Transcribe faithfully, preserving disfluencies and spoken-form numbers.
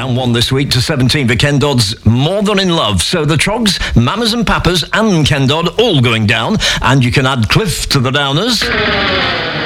Down one this week to seventeen for Ken Dodd's More Than In Love. So the Trogs, Mamas and Papas and Ken Dodd all going down. And you can add Cliff to the Downers.